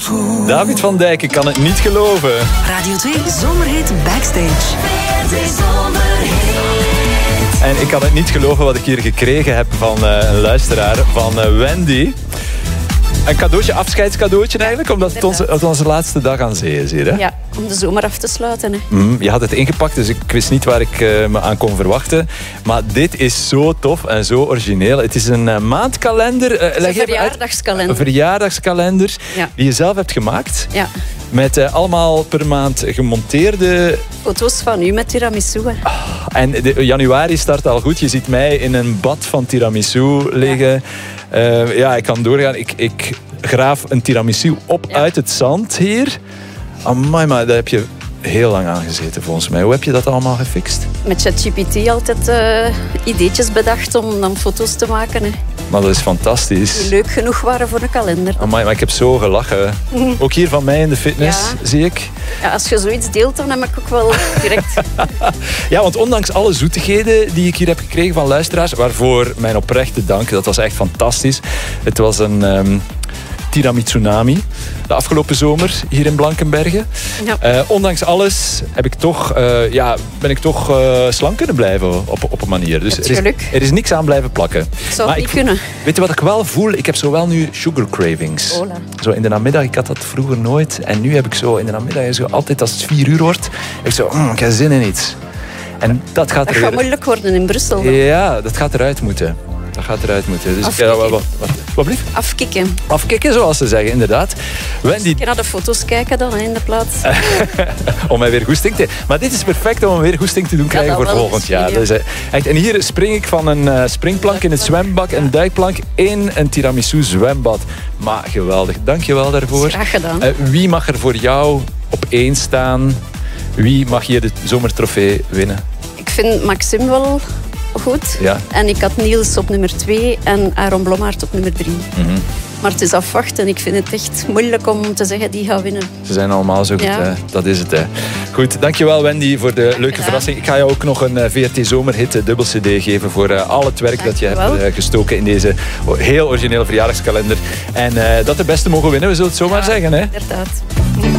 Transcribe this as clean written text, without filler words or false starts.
David van Dijk, ik kan het niet geloven. Radio 2 Zomerhit Backstage. En ik kan het niet geloven wat ik hier gekregen heb van een luisteraar, van Wendy. Een cadeautje, afscheidscadeautje eigenlijk, omdat het onze laatste dag aan zee is hier. Hè? Ja, om de zomer af te sluiten. Hè. Je had het ingepakt, dus ik wist niet waar ik me aan kon verwachten. Maar dit is zo tof en zo origineel. Het is een maandkalender. Een verjaardagskalender. Een verjaardagskalender die je zelf hebt gemaakt. Ja. Met allemaal per maand gemonteerde... Foto's van u met tiramisu. Hè. En januari start al goed. Je ziet mij in een bad van tiramisu liggen. Ja, ik kan doorgaan. Ik graaf een tiramisu op uit het zand hier. Amai, maar daar heb je heel lang aan gezeten volgens mij. Hoe heb je dat allemaal gefixt? Met ChatGPT altijd ideetjes bedacht om dan foto's te maken. Hè. Maar dat is fantastisch. Die leuk genoeg waren voor een kalender. Amai, maar ik heb zo gelachen. Ook hier van mij in de fitness, zie ik. Ja, als je zoiets deelt, dan heb ik ook wel direct... Ja, want ondanks alle zoetigheden die ik hier heb gekregen van luisteraars, waarvoor mijn oprechte dank, dat was echt fantastisch. Het was een... Tiramisunami, de afgelopen zomer hier in Blankenberge. Ja. Ondanks alles ben ik toch slank kunnen blijven op een manier. Dus er is niks aan blijven plakken. Zou het niet kunnen. Weet je wat ik wel voel? Ik heb zo wel nu sugar cravings. Hola. Zo in de namiddag, ik had dat vroeger nooit. En nu heb ik zo in de namiddag, altijd als het 4 uur wordt, heb ik zo, ik heb zin in iets. En dat gaat moeilijk worden in Brussel. Dan. Ja, dat gaat eruit moeten. Dus wat blieft? Afkicken. Afkicken, zoals ze zeggen, inderdaad. Wendy... Ik ga naar de foto's kijken dan in de plaats. Om mij weer goesting te... Maar dit is perfect om weer goesting te doen krijgen voor volgend jaar. Dus, echt, en hier spring ik van een springplank in het zwembad, een duikplank in een tiramisu zwembad. Maar geweldig. Dank je wel daarvoor. Graag gedaan. Wie mag er voor jou op 1 staan? Wie mag hier de zomertrofee winnen? Ik vind Maxime wel... goed. Ja. En ik had Niels op nummer 2 en Aaron Blommaert op nummer 3. Maar het is afwachten. Ik vind het echt moeilijk om te zeggen die gaat winnen. Ze zijn allemaal zo goed, hè? Dat is het. Hè. Goed, dankjewel Wendy voor de leuke verrassing. Ik ga jou ook nog een VRT Zomerhit dubbel CD geven voor al het werk dat je hebt gestoken in deze heel originele verjaardagskalender. En dat de beste mogen winnen, we zullen het zomaar zeggen. Hè? Inderdaad.